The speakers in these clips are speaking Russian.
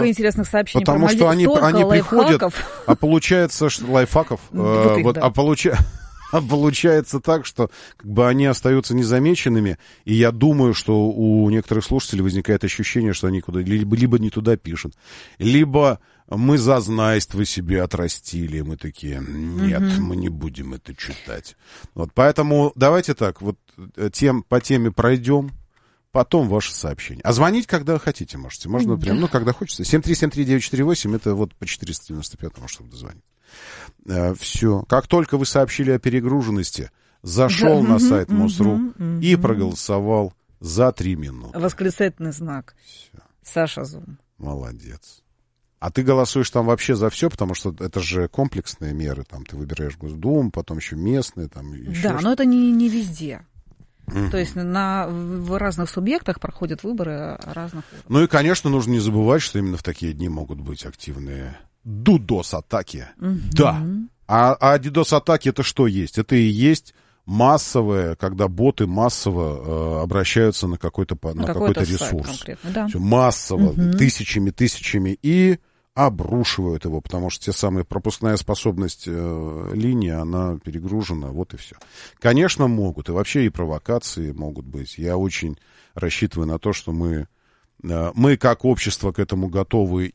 Столько интересных сообщений потому про что Мальдивы, они приходят, а получается, что лайфхаков, получается так, что как бы они остаются незамеченными, и я думаю, что у некоторых слушателей возникает ощущение, что они либо не туда пишут, либо мы зазнайство себе отрастили, мы такие, нет, мы не будем это читать. Вот, поэтому давайте так, вот по теме пройдем, потом ваше сообщение. А звонить, когда хотите, можете. Можно прям, когда хочется. 7373948, это вот по 495-му, чтобы дозвонить. Все. Как только вы сообщили о перегруженности, зашел на сайт МОСРУ и проголосовал за 3 минуты. Восклицательный знак. Все. Саша Зум. Молодец. А ты голосуешь там вообще за все, потому что это же комплексные меры. Там ты выбираешь Госдуму, потом еще местные. Там еще да, но это не везде. То есть в разных субъектах проходят выборы разных уровней. Ну и, конечно, нужно не забывать, что именно в такие дни могут быть активные DDoS-атаки. Да. А DDoS-атаки это что есть? Это и есть массовое, когда боты массово обращаются на какой-то ресурс. Да. Все, массово, тысячами, и обрушивают его, потому что те самые пропускная способность линии, она перегружена, вот и все. Конечно, могут, и вообще и провокации могут быть. Я очень рассчитываю на то, что мы как общество к этому готовы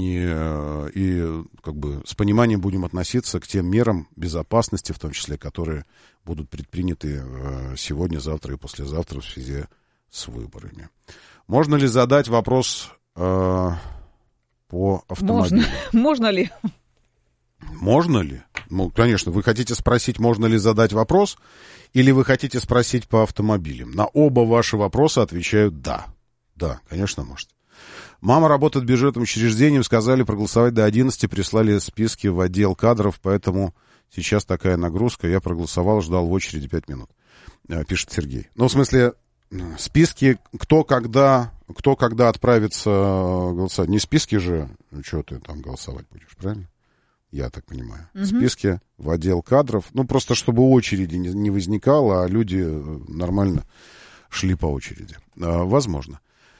и как бы с пониманием будем относиться к тем мерам безопасности, в том числе, которые будут предприняты сегодня, завтра и послезавтра в связи с выборами. Можно ли задать вопрос по автомобилю? Можно ли? Можно ли? Ну, конечно, вы хотите спросить, можно ли задать вопрос, или вы хотите спросить по автомобилям? На оба ваши вопроса отвечают «да». Да, конечно, можете. Мама работает бюджетным учреждением, сказали проголосовать до 11, прислали списки в отдел кадров, поэтому сейчас такая нагрузка. Я проголосовал, ждал в очереди 5 минут, пишет Сергей. Ну, в смысле, списки, кто когда отправится голосовать. Не списки же, что ты там голосовать будешь, правильно? Я так понимаю. Списки в отдел кадров. Ну, просто чтобы очереди не возникало, а люди нормально шли по очереди. Возможно.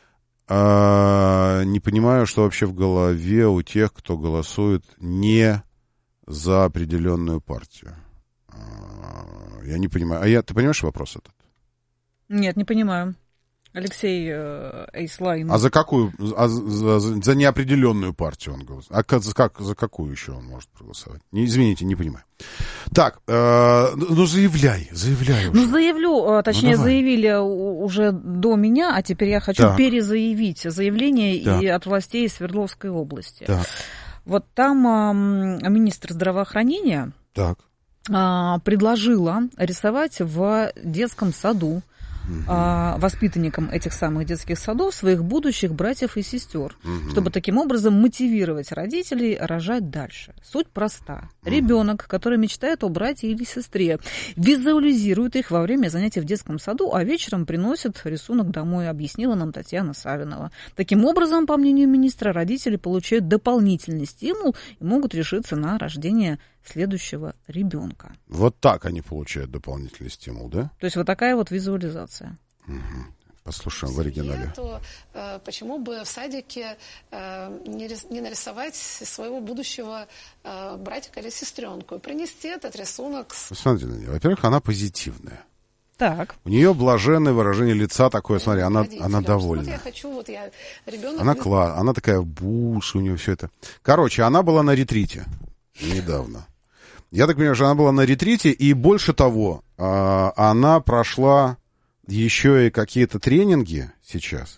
Не понимаю, что вообще в голове у тех, кто голосует не за определенную партию. Я не понимаю. Ты понимаешь вопрос этот? Нет, не понимаю. Алексей Эйслайн. А за какую? За неопределенную партию он голосует. А за какую еще он может проголосовать? Извините, не понимаю. Так, заявляй уже. Ну, заявлю, точнее, заявили уже до меня, а теперь я хочу перезаявить заявление и от властей Свердловской области. Так. Вот там министр здравоохранения предложила рисовать в детском саду воспитанникам этих самых детских садов своих будущих братьев и сестер, чтобы таким образом мотивировать родителей рожать дальше. Суть проста. Ребенок, который мечтает о брате или сестре, визуализирует их во время занятий в детском саду, а вечером приносит рисунок домой, объяснила нам Татьяна Савинова. Таким образом, по мнению министра, родители получают дополнительный стимул и могут решиться на рождение следующего ребенка. Вот так они получают дополнительный стимул, да? То есть вот такая вот визуализация. Послушаем в оригинале. То почему бы в садике не нарисовать своего будущего братика или сестренку и принести этот рисунок? Посмотрите на нее. Во-первых, она позитивная. Так. У нее блаженное выражение лица такое, смотри, она довольна. Вот я хочу, ребенок... Она такая буш, у нее все это. Короче, она была на ретрите недавно. Я так понимаю, что она была на ретрите, и больше того, она прошла еще и какие-то тренинги сейчас,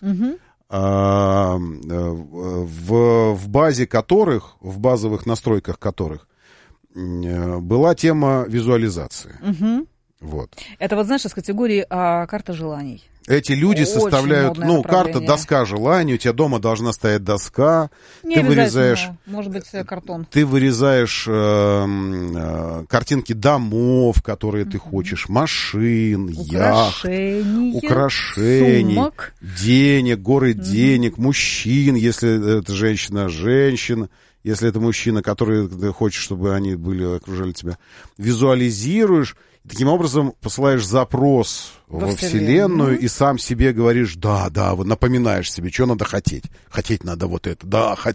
в базе которых, в базовых настройках которых была тема визуализации. Вот. Это вот, знаешь, из категории карта желаний. Эти люди составляют, карта, доска желаний, у тебя дома должна стоять доска, не ты вырезаешь, может быть, картон. Ты вырезаешь картинки домов, которые ты хочешь, машин, яхт, украшений, сумок, денег, горы денег, мужчин, если это женщина, если это мужчина, который ты хочешь, чтобы они окружали тебя. Визуализируешь. Таким образом, посылаешь запрос во Вселенную и сам себе говоришь, да, вот напоминаешь себе, что надо хотеть. Хотеть надо вот это, да,